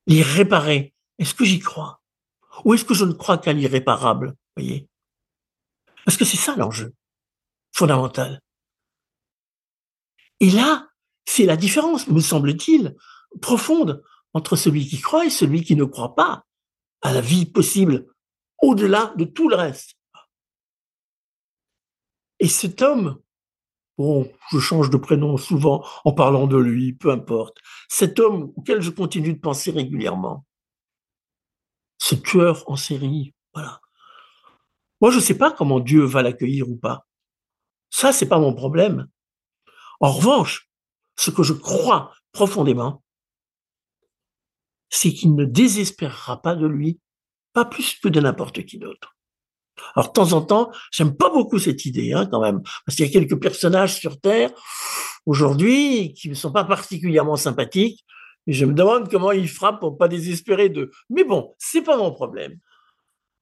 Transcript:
l'irréparé, est-ce que j'y crois? Ou est-ce que je ne crois qu'à l'irréparable? Voyez? Parce que c'est ça l'enjeu fondamental. Et là, c'est la différence, me semble-t-il, profonde entre celui qui croit et celui qui ne croit pas à la vie possible au-delà de tout le reste. Et cet homme, bon, je change de prénom souvent en parlant de lui, peu importe. Cet homme auquel je continue de penser régulièrement, ce tueur en série, voilà. Moi, je ne sais pas comment Dieu va l'accueillir ou pas. Ça, c'est pas mon problème. En revanche, ce que je crois profondément, c'est qu'il ne désespérera pas de lui, pas plus que de n'importe qui d'autre. Alors, de temps en temps, j'aime pas beaucoup cette idée, hein, quand même, parce qu'il y a quelques personnages sur Terre, aujourd'hui, qui ne sont pas particulièrement sympathiques, et je me demande comment ils frappent pour pas désespérer d'eux. Mais bon, c'est pas mon problème.